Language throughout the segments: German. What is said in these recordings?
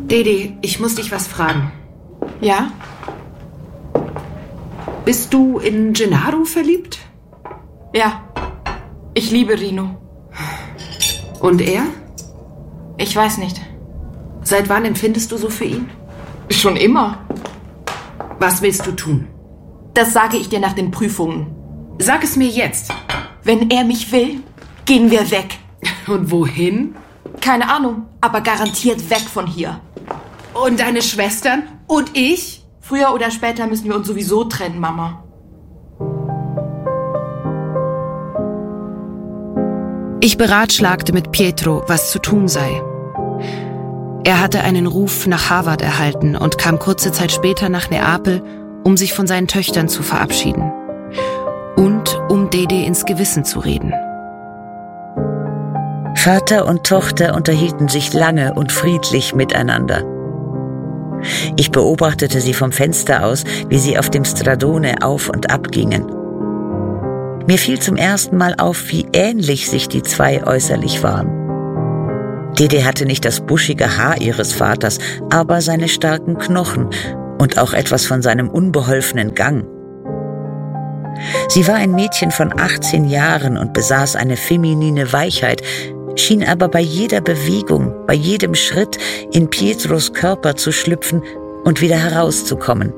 Dede, ich muss dich was fragen. Ja? Bist du in Gennaro verliebt? Ja. Ich liebe Rino. Und er? Ich weiß nicht. Seit wann empfindest du so für ihn? Schon immer. Was willst du tun? Das sage ich dir nach den Prüfungen. Sag es mir jetzt. Wenn er mich will, gehen wir weg. Und wohin? Keine Ahnung, aber garantiert weg von hier. Und deine Schwestern? Und ich? Früher oder später müssen wir uns sowieso trennen, Mama. Ich beratschlagte mit Pietro, was zu tun sei. Er hatte einen Ruf nach Harvard erhalten und kam kurze Zeit später nach Neapel, um sich von seinen Töchtern zu verabschieden. Und um Dede ins Gewissen zu reden. Vater und Tochter unterhielten sich lange und friedlich miteinander. Ich beobachtete sie vom Fenster aus, wie sie auf dem Stradone auf und ab gingen. Mir fiel zum ersten Mal auf, wie ähnlich sich die zwei äußerlich waren. Dede hatte nicht das buschige Haar ihres Vaters, aber seine starken Knochen und auch etwas von seinem unbeholfenen Gang. Sie war ein Mädchen von 18 Jahren und besaß eine feminine Weichheit, schien aber bei jeder Bewegung, bei jedem Schritt in Pietros Körper zu schlüpfen und wieder herauszukommen.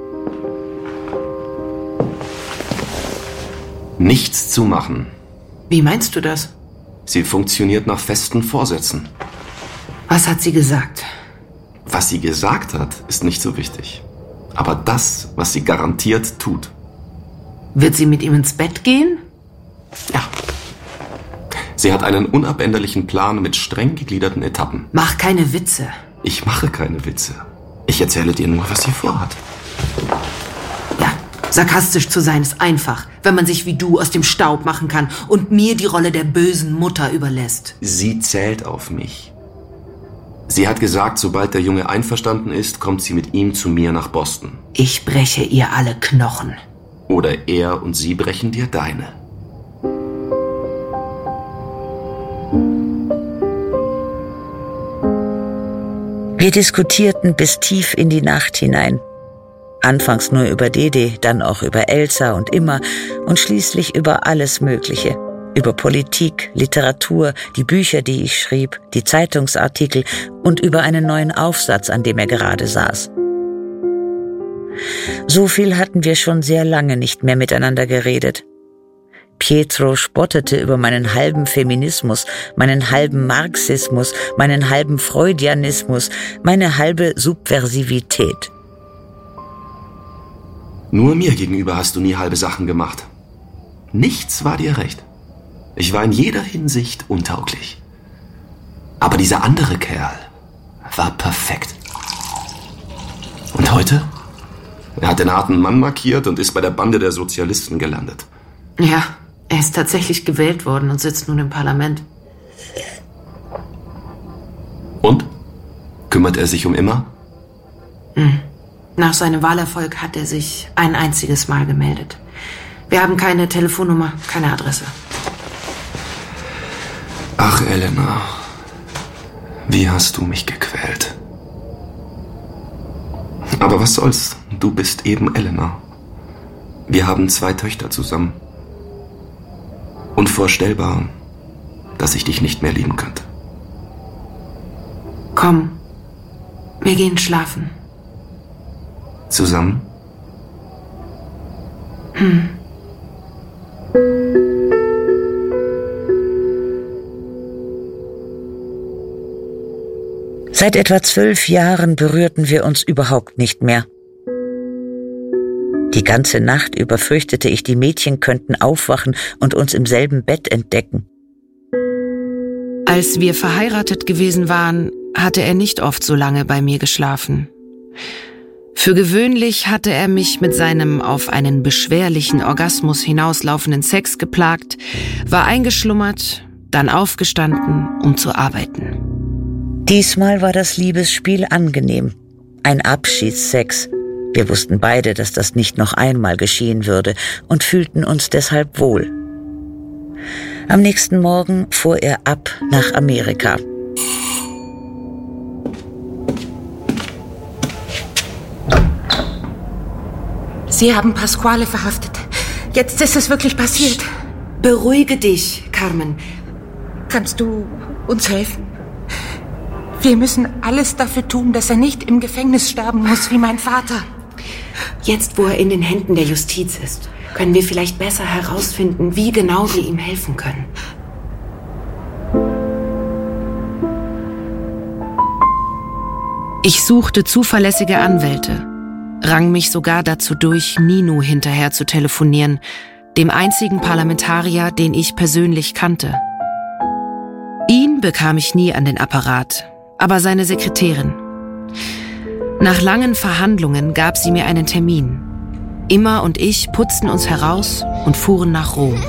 Nichts zu machen. Wie meinst du das? Sie funktioniert nach festen Vorsätzen. Was hat sie gesagt? Was sie gesagt hat, ist nicht so wichtig. Aber das, was sie garantiert tut. Wird sie mit ihm ins Bett gehen? Ja. Sie hat einen unabänderlichen Plan mit streng gegliederten Etappen. Mach keine Witze. Ich mache keine Witze. Ich erzähle dir nur, was sie vorhat. Ja, sarkastisch zu sein ist einfach, wenn man sich wie du aus dem Staub machen kann und mir die Rolle der bösen Mutter überlässt. Sie zählt auf mich. Sie hat gesagt, sobald der Junge einverstanden ist, kommt sie mit ihm zu mir nach Boston. Ich breche ihr alle Knochen. Oder er und sie brechen dir deine. Wir diskutierten bis tief in die Nacht hinein. Anfangs nur über Dede, dann auch über Elsa und Immer und schließlich über alles Mögliche. Über Politik, Literatur, die Bücher, die ich schrieb, die Zeitungsartikel und über einen neuen Aufsatz, an dem er gerade saß. So viel hatten wir schon sehr lange nicht mehr miteinander geredet. Pietro spottete über meinen halben Feminismus, meinen halben Marxismus, meinen halben Freudianismus, meine halbe Subversivität. Nur mir gegenüber hast du nie halbe Sachen gemacht. Nichts war dir recht. Ich war in jeder Hinsicht untauglich. Aber dieser andere Kerl war perfekt. Und heute? Er hat den harten Mann markiert und ist bei der Bande der Sozialisten gelandet. Ja, er ist tatsächlich gewählt worden und sitzt nun im Parlament. Und? Kümmert er sich um Immer? Nach seinem Wahlerfolg hat er sich ein einziges Mal gemeldet. Wir haben keine Telefonnummer, keine Adresse. Ach, Elena, wie hast du mich gequält. Aber was soll's, du bist eben Elena. Wir haben 2 Töchter zusammen. Unvorstellbar, dass ich dich nicht mehr lieben könnte. Komm, wir gehen schlafen. Zusammen? Seit etwa 12 Jahren berührten wir uns überhaupt nicht mehr. Die ganze Nacht über fürchtete ich, die Mädchen könnten aufwachen und uns im selben Bett entdecken. Als wir verheiratet gewesen waren, hatte er nicht oft so lange bei mir geschlafen. Für gewöhnlich hatte er mich mit seinem auf einen beschwerlichen Orgasmus hinauslaufenden Sex geplagt, war eingeschlummert, dann aufgestanden, um zu arbeiten. Diesmal war das Liebesspiel angenehm. Ein Abschiedssex. Wir wussten beide, dass das nicht noch einmal geschehen würde und fühlten uns deshalb wohl. Am nächsten Morgen fuhr er ab nach Amerika. Sie haben Pasquale verhaftet. Jetzt ist es wirklich passiert. Beruhige dich, Carmen. Kannst du uns helfen? Wir müssen alles dafür tun, dass er nicht im Gefängnis sterben muss, wie mein Vater. Jetzt, wo er in den Händen der Justiz ist, können wir vielleicht besser herausfinden, wie genau wir ihm helfen können. Ich suchte zuverlässige Anwälte, rang mich sogar dazu durch, Nino hinterher zu telefonieren, dem einzigen Parlamentarier, den ich persönlich kannte. Ihn bekam ich nie an den Apparat, aber seine Sekretärin. Nach langen Verhandlungen gab sie mir einen Termin. Imma und ich putzten uns heraus und fuhren nach Rom.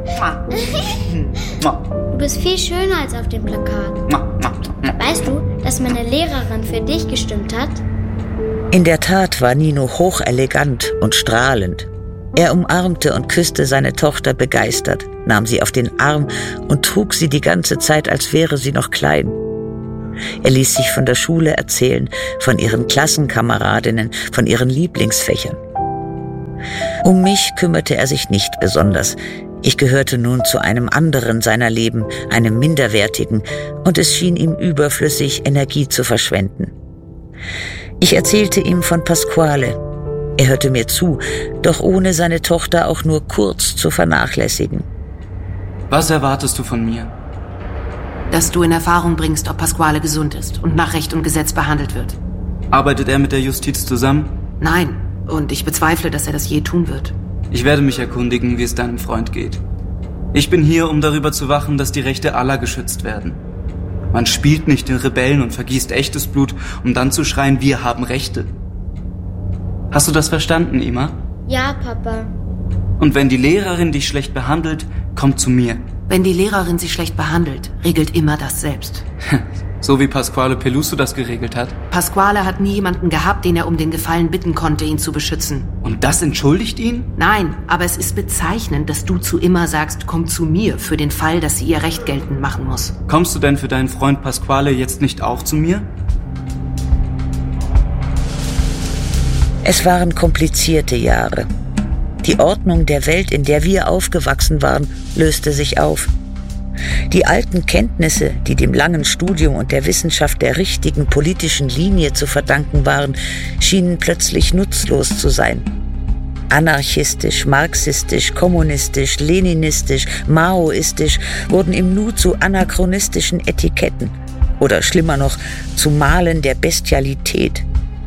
Du bist viel schöner als auf dem Plakat. Weißt du, dass meine Lehrerin für dich gestimmt hat? In der Tat war Nino hochelegant und strahlend. Er umarmte und küsste seine Tochter begeistert, nahm sie auf den Arm und trug sie die ganze Zeit, als wäre sie noch klein. Er ließ sich von der Schule erzählen, von ihren Klassenkameradinnen, von ihren Lieblingsfächern. Um mich kümmerte er sich nicht besonders. Ich gehörte nun zu einem anderen seiner Leben, einem minderwertigen, und es schien ihm überflüssig, Energie zu verschwenden. Ich erzählte ihm von Pasquale. Er hörte mir zu, doch ohne seine Tochter auch nur kurz zu vernachlässigen. Was erwartest du von mir? Dass du in Erfahrung bringst, ob Pasquale gesund ist und nach Recht und Gesetz behandelt wird. Arbeitet er mit der Justiz zusammen? Nein, und ich bezweifle, dass er das je tun wird. Ich werde mich erkundigen, wie es deinem Freund geht. Ich bin hier, um darüber zu wachen, dass die Rechte aller geschützt werden. Man spielt nicht den Rebellen und vergießt echtes Blut, um dann zu schreien, wir haben Rechte. Hast du das verstanden, Imma? Ja, Papa. Und wenn die Lehrerin dich schlecht behandelt, komm zu mir. Wenn die Lehrerin sie schlecht behandelt, regelt Imma das selbst. So wie Pasquale Peluso das geregelt hat. Pasquale hat nie jemanden gehabt, den er um den Gefallen bitten konnte, ihn zu beschützen. Und das entschuldigt ihn? Nein, aber es ist bezeichnend, dass du zu Imma sagst, komm zu mir, für den Fall, dass sie ihr Recht geltend machen muss. Kommst du denn für deinen Freund Pasquale jetzt nicht auch zu mir? Es waren komplizierte Jahre. Die Ordnung der Welt, in der wir aufgewachsen waren, löste sich auf. Die alten Kenntnisse, die dem langen Studium und der Wissenschaft der richtigen politischen Linie zu verdanken waren, schienen plötzlich nutzlos zu sein. Anarchistisch, marxistisch, kommunistisch, leninistisch, maoistisch wurden im Nu zu anachronistischen Etiketten oder schlimmer noch zu Malen der Bestialität.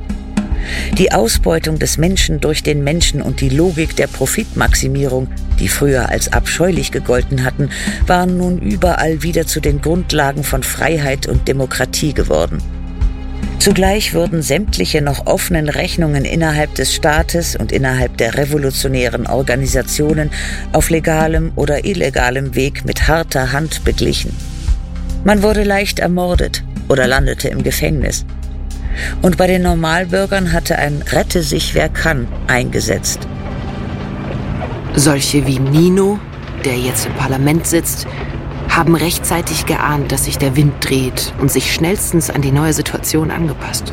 Die Ausbeutung des Menschen durch den Menschen und die Logik der Profitmaximierung, die früher als abscheulich gegolten hatten, waren nun überall wieder zu den Grundlagen von Freiheit und Demokratie geworden. Zugleich wurden sämtliche noch offenen Rechnungen innerhalb des Staates und innerhalb der revolutionären Organisationen auf legalem oder illegalem Weg mit harter Hand beglichen. Man wurde leicht ermordet oder landete im Gefängnis. Und bei den Normalbürgern hatte ein Rette sich wer kann eingesetzt. Solche wie Nino, der jetzt im Parlament sitzt, haben rechtzeitig geahnt, dass sich der Wind dreht und sich schnellstens an die neue Situation angepasst.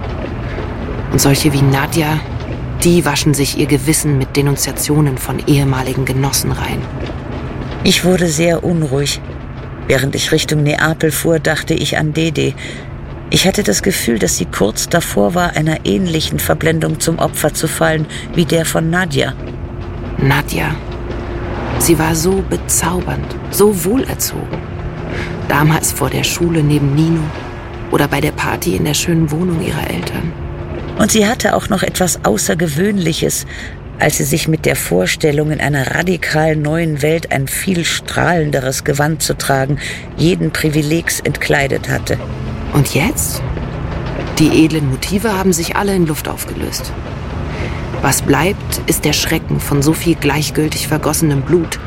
Und solche wie Nadja, die waschen sich ihr Gewissen mit Denunziationen von ehemaligen Genossen rein. Ich wurde sehr unruhig. Während ich Richtung Neapel fuhr, dachte ich an Dede. Ich hatte das Gefühl, dass sie kurz davor war, einer ähnlichen Verblendung zum Opfer zu fallen wie der von Nadja. Nadja. Sie war so bezaubernd, so wohlerzogen. Damals vor der Schule neben Nino oder bei der Party in der schönen Wohnung ihrer Eltern. Und sie hatte auch noch etwas Außergewöhnliches, als sie sich mit der Vorstellung, in einer radikal neuen Welt ein viel strahlenderes Gewand zu tragen, jeden Privilegs entkleidet hatte. Und jetzt? Die edlen Motive haben sich alle in Luft aufgelöst. Was bleibt, ist der Schrecken von so viel gleichgültig vergossenem Blut.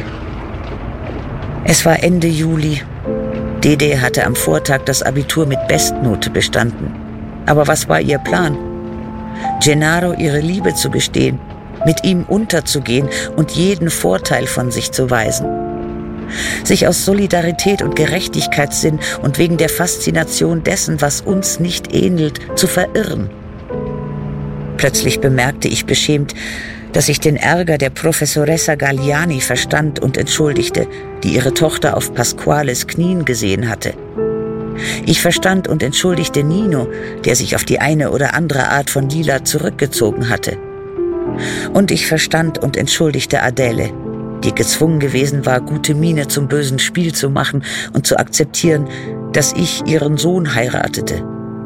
Es war Ende Juli. Dede hatte am Vortag das Abitur mit Bestnote bestanden. Aber was war ihr Plan? Gennaro ihre Liebe zu gestehen, mit ihm unterzugehen und jeden Vorteil von sich zu weisen. Sich aus Solidarität und Gerechtigkeitssinn und wegen der Faszination dessen, was uns nicht ähnelt, zu verirren. Plötzlich bemerkte ich beschämt, dass ich den Ärger der Professoressa Galliani verstand und entschuldigte, die ihre Tochter auf Pasquales Knien gesehen hatte. Ich verstand und entschuldigte Nino, der sich auf die eine oder andere Art von Lila zurückgezogen hatte. Und ich verstand und entschuldigte Adele, die gezwungen gewesen war, gute Miene zum bösen Spiel zu machen und zu akzeptieren, dass ich ihren Sohn heiratete.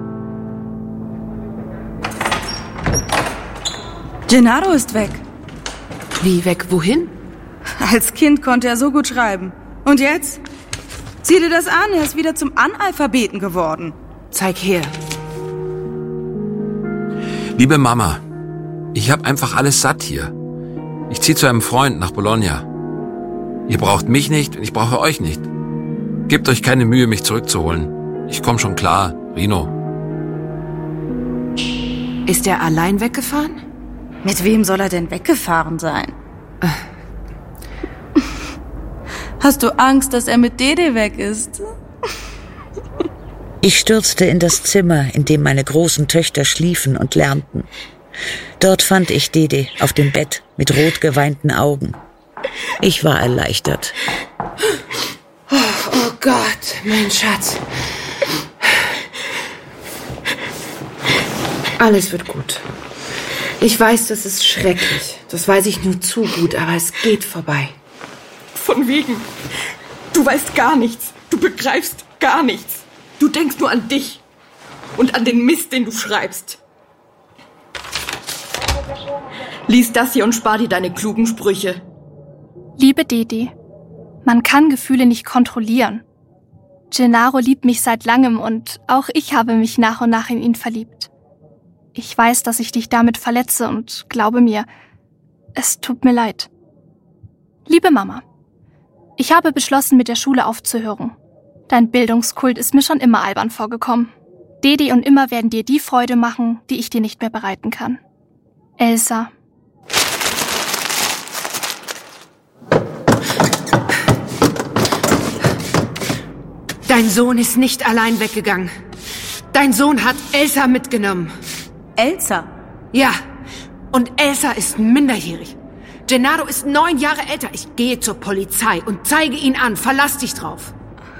Gennaro ist weg. Wie weg? Wohin? Als Kind konnte er so gut schreiben. Und jetzt? Sieh dir das an, er ist wieder zum Analphabeten geworden. Zeig her. Liebe Mama, ich habe einfach alles satt hier. Ich ziehe zu einem Freund nach Bologna. Ihr braucht mich nicht und ich brauche euch nicht. Gebt euch keine Mühe, mich zurückzuholen. Ich komme schon klar, Rino. Ist er allein weggefahren? Mit wem soll er denn weggefahren sein? Hast du Angst, dass er mit Dede weg ist? Ich stürzte in das Zimmer, in dem meine großen Töchter schliefen und lernten. Dort fand ich Dede auf dem Bett mit rot geweinten Augen. Ich war erleichtert. Oh Gott, mein Schatz. Alles wird gut. Ich weiß, das ist schrecklich. Das weiß ich nur zu gut, aber es geht vorbei. Von wegen. Du weißt gar nichts. Du begreifst gar nichts. Du denkst nur an dich. Und an den Mist, den du schreibst. Lies das hier und spar dir deine klugen Sprüche. Liebe Dede, man kann Gefühle nicht kontrollieren. Gennaro liebt mich seit langem und auch ich habe mich nach und nach in ihn verliebt. Ich weiß, dass ich dich damit verletze und glaube mir, es tut mir leid. Liebe Mama, ich habe beschlossen, mit der Schule aufzuhören. Dein Bildungskult ist mir schon immer albern vorgekommen. Dede und immer werden dir die Freude machen, die ich dir nicht mehr bereiten kann. Elsa. Dein Sohn ist nicht allein weggegangen. Dein Sohn hat Elsa mitgenommen. Elsa? Ja, und Elsa ist minderjährig. Gennaro ist 9 Jahre älter. Ich gehe zur Polizei und zeige ihn an. Verlass dich drauf.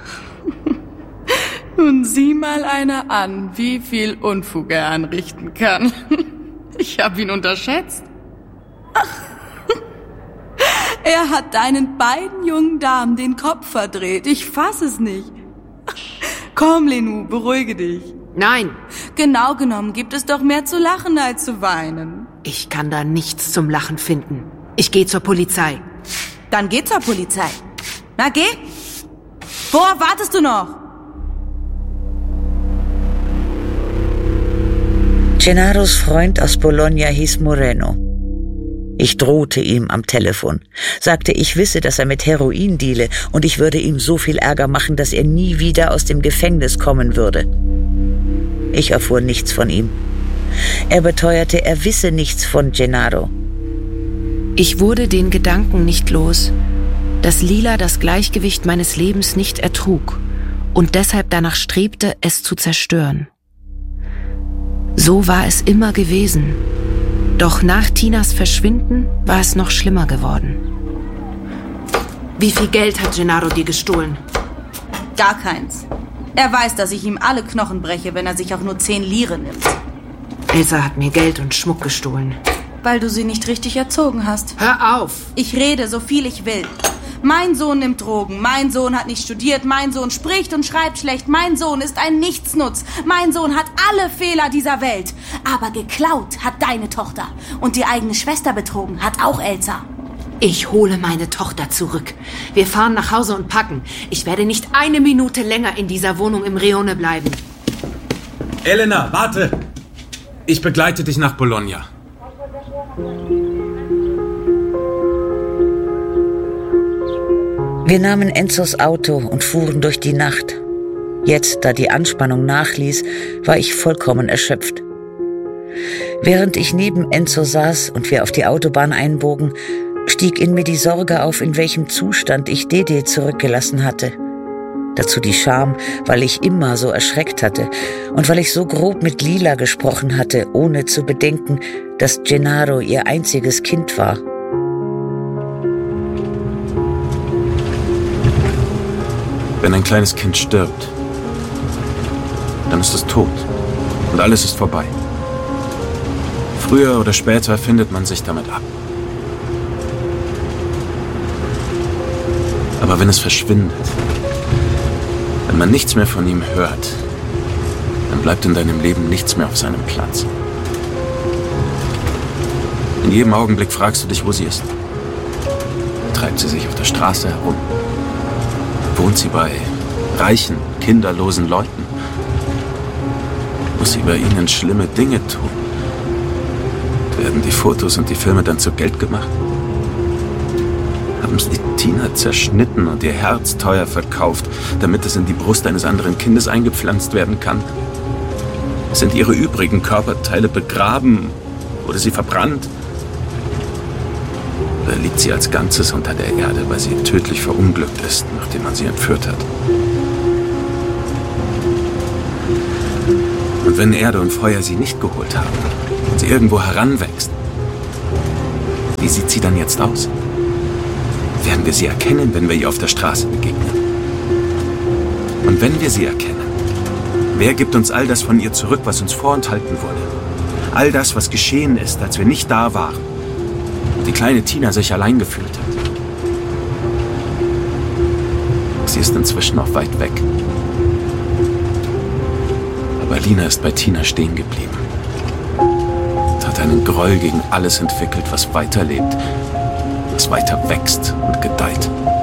Nun sieh mal einer an, wie viel Unfug er anrichten kann. Ich habe ihn unterschätzt. Er hat deinen beiden jungen Damen den Kopf verdreht. Ich fass es nicht. Komm, Lenou, beruhige dich. Nein. Genau genommen gibt es doch mehr zu lachen als zu weinen. Ich kann da nichts zum Lachen finden. Ich gehe zur Polizei. Dann geh zur Polizei. Na, geh. Worauf wartest du noch? Gennaros Freund aus Bologna hieß Moreno. Ich drohte ihm am Telefon, sagte, ich wisse, dass er mit Heroin deale und ich würde ihm so viel Ärger machen, dass er nie wieder aus dem Gefängnis kommen würde. Ich erfuhr nichts von ihm. Er beteuerte, er wisse nichts von Gennaro. Ich wurde den Gedanken nicht los, dass Lila das Gleichgewicht meines Lebens nicht ertrug und deshalb danach strebte, es zu zerstören. So war es immer gewesen. Doch nach Tinas Verschwinden war es noch schlimmer geworden. Wie viel Geld hat Gennaro dir gestohlen? Gar keins. Er weiß, dass ich ihm alle Knochen breche, wenn er sich auch nur 10 Lire nimmt. Elsa hat mir Geld und Schmuck gestohlen. Weil du sie nicht richtig erzogen hast. Hör auf! Ich rede, so viel ich will. Mein Sohn nimmt Drogen, mein Sohn hat nicht studiert, mein Sohn spricht und schreibt schlecht, mein Sohn ist ein Nichtsnutz, mein Sohn hat alle Fehler dieser Welt. Aber geklaut hat deine Tochter und die eigene Schwester betrogen hat auch Elsa. Ich hole meine Tochter zurück. Wir fahren nach Hause und packen. Ich werde nicht eine Minute länger in dieser Wohnung im Rione bleiben. Elena, warte! Ich begleite dich nach Bologna. Wir nahmen Enzos Auto und fuhren durch die Nacht. Jetzt, da die Anspannung nachließ, war ich vollkommen erschöpft. Während ich neben Enzo saß und wir auf die Autobahn einbogen, stieg in mir die Sorge auf, in welchem Zustand ich Dede zurückgelassen hatte. Dazu die Scham, weil ich immer so erschreckt hatte und weil ich so grob mit Lila gesprochen hatte, ohne zu bedenken, dass Gennaro ihr einziges Kind war. Wenn ein kleines Kind stirbt, dann ist es tot und alles ist vorbei. Früher oder später findet man sich damit ab. Aber wenn es verschwindet, wenn man nichts mehr von ihm hört, dann bleibt in deinem Leben nichts mehr auf seinem Platz. In jedem Augenblick fragst du dich, wo sie ist. Treibt sie sich auf der Straße herum? Wohnt sie bei reichen, kinderlosen Leuten? Muss sie bei ihnen schlimme Dinge tun? Werden die Fotos und die Filme dann zu Geld gemacht? Haben sie Tina zerschnitten und ihr Herz teuer verkauft, damit es in die Brust eines anderen Kindes eingepflanzt werden kann? Sind ihre übrigen Körperteile begraben oder sie verbrannt? Oder liegt sie als Ganzes unter der Erde, weil sie tödlich verunglückt ist, nachdem man sie entführt hat? Und wenn Erde und Feuer sie nicht geholt haben und sie irgendwo heranwächst, wie sieht sie dann jetzt aus? Werden wir sie erkennen, wenn wir ihr auf der Straße begegnen? Und wenn wir sie erkennen, wer gibt uns all das von ihr zurück, was uns vorenthalten wurde? All das, was geschehen ist, als wir nicht da waren und die kleine Tina sich allein gefühlt hat. Sie ist inzwischen auch weit weg. Aber Lina ist bei Tina stehen geblieben und hat einen Groll gegen alles entwickelt, was weiterlebt, was weiter wächst und gedeiht.